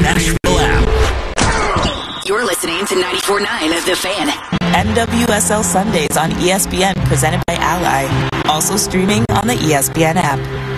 Nashville app. You're listening to 94.9 The Fan. NWSL Sundays on ESPN, presented by Ally. Also streaming on the ESPN app.